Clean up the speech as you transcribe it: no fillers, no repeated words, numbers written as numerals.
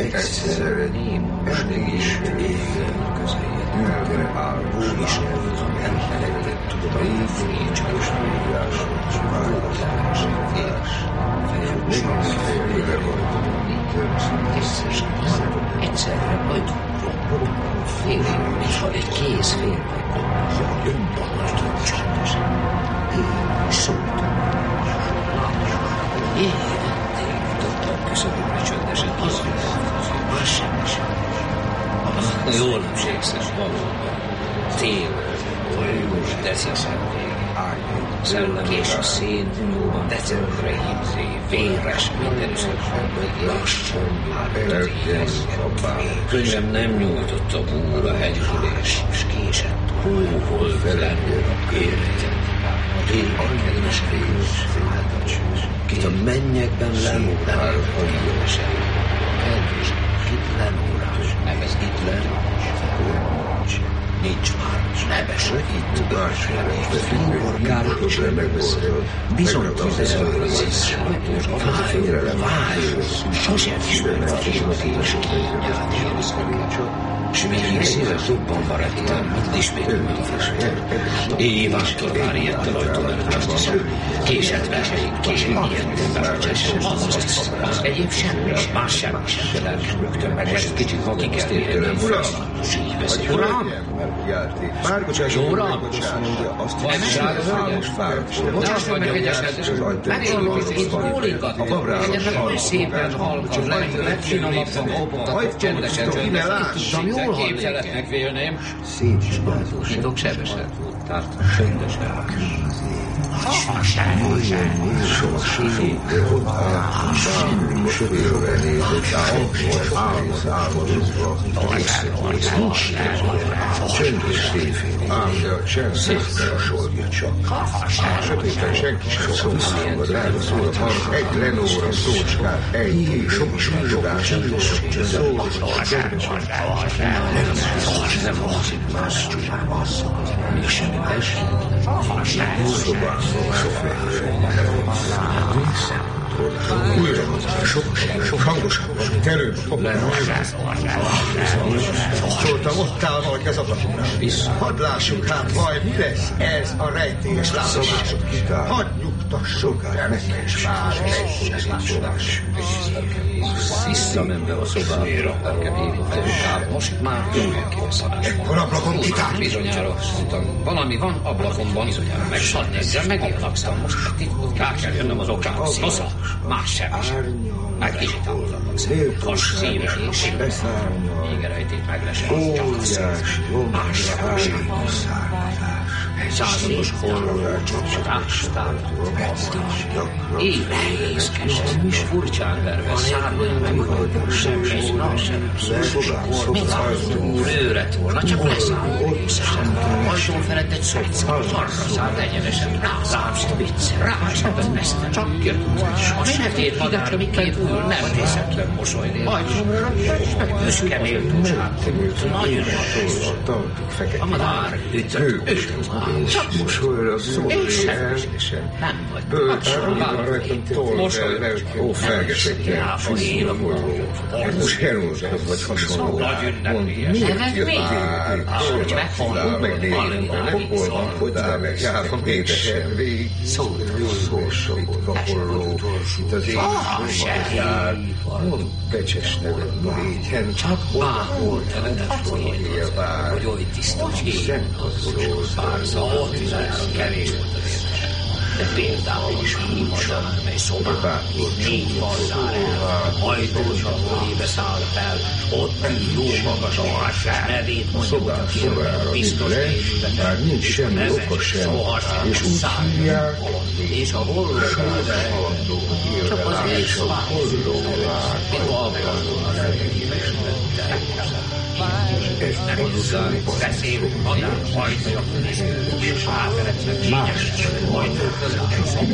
egyszerre némos is éjjel közéjjel álló Istenben elfelejtett tudomány fénycseles művás, változás, fejlőségre egyszerre majd fél és ha egy kéz fél önbahartott csendesen. Szólt. Éventék tudtam küszöbökre csöndesen az sem. Jól emlékszem, valóban. Tényleg, olyos december szellem és a szén nyúlban decemberre hívzi, véres mindenüszetben, lassan hátad éhez. Könyvem nem nyújtott a búr a hegyülés, és késett hóhol velendő a életet. A kedves félős, kit a mennyekben lemórál a híresem. Kedves, kit lemórál, nevez Hitler, nincs már, nebesre itt, fingorgáros megbeszél, bizonytalan az sajtos, vályos, sosem ismert kérdés, s még szíve jobban barátom, mint ismét megfesült. Évástól vár ilyet a rajtónak, azt hiszem, késett versenyig, késett ilyet, bárcsással, azt hiszem, az egyéb semmi, más semmi sem lelkülögtön, meg most kicsit kikérni, nem fel, s így beszél. Uram! Uram! Bocsáss meg egyesed, megérlődik itt bólinkat, egyetek oly szépen halkan, legfinomabban hópokat, csendesen tudtam jól képzeletnek vélném. Hitok sebesen, tartom csöndesen. Csöndes széfény, ám de a csend szépen sorja csak. Sötéten senki sem szólál, a drága szóra egy lenóra szócskát, egy sok súlyogás, szól, csöndes nem hallzik más csúcsában, még semmi esik, szobán újra sok hangosan, terőbb, szóltam, ott áll valaki az ablakoknál. Hadd lássuk hát, vaj, mi lesz ez a rejtélyes látomás? Hadd nyugtassuk el neki is már egy látomás. Visszamenve a szobára, nekem hívott el, most már mindenki szalás. Ekkor ablakon kitár. Bizonyára, mondtam, valami van ablakomban, bizonyára meg hadd nézzem, megillagsztam most a titkot, rá kell jönnöm az okába, szosza, más sem. Meg kicsit távolabban szemben, has szíves és még rejtét meglesett, csak a szél, más sem. Százados horror, csapatástálló, éjvészkes, is furcsán verve, szárnyan meghagynak, semmi nap sem szó, mit lőrett volna, csak leszáll részesen. Ajtón felett egy szocca, arra szállt egyenesen, rázámst vicc, rásebben veszte, csak jött. A sötét madár, miként ül, nem részetlen mosolynél. Ajtómra büszke méltóság, nagyon a madár ütött, csak mosolyra szól, nem vagy. Bőtár, rajtam mosolyra, ó, felgesek. Most Herózshoz vagy hasonló. Miért jött már? Megfogod, megnézni, megfogadnak, hogy meg járom édesen végig. Szósokod, kapolló, itt az én jár. Mondd becses neved, légyhen, csak bárhol telenet folyél, hogy oly tiszta szent az bárza, kevés volt az érdes. De például is hímadán, mely szobán, négy barzár el, ajtósakból ébeszáll fel, ott jó magas a nevét mondjuk a kérve, biztos részbe, már nincs semmi oka sem, és úgy hívják, és a hollókról csak az egy hollóvár, mint alkalmon a nevében nem hozzánk, beszélünk, madár, hajtja, és áteretnek, kényesen, majd